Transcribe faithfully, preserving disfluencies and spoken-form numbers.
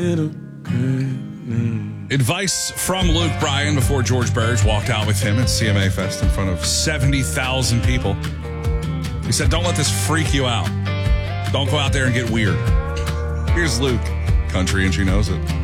Advice from Luke Bryan before George Burge walked out with him at C M A Fest in front of seventy thousand people. He said, don't let this freak you out. Don't go out there and get weird. Here's Luke. Country, and she knows it.